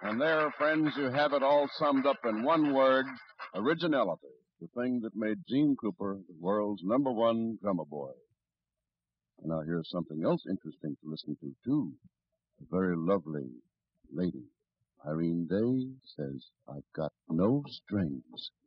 And there, friends, you have it all summed up in one word, originality, the thing that made Gene Krupa the world's #1 drummer boy. And now here's something else interesting to listen to, too. A very lovely lady, Irene Day, says, I've got no strings.